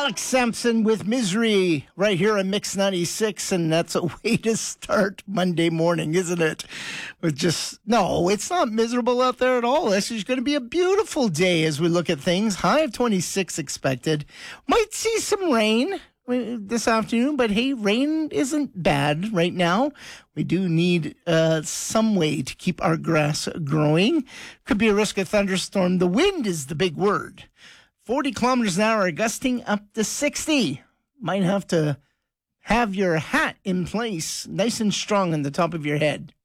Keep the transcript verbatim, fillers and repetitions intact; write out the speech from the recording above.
Doc Sampson with Misery right here on Mix ninety-six, and that's a way to start Monday morning, isn't it? With just, no, it's not miserable out there at all. This is going to be a beautiful day as we look at things. High of twenty-six expected. Might see some rain this afternoon, but hey, rain isn't bad right now. We do need uh, some way to keep our grass growing. Could be a risk of thunderstorm. The wind is the big word. forty kilometers an hour, gusting up to sixty. Might have to have your hat in place nice and strong on the top of your head.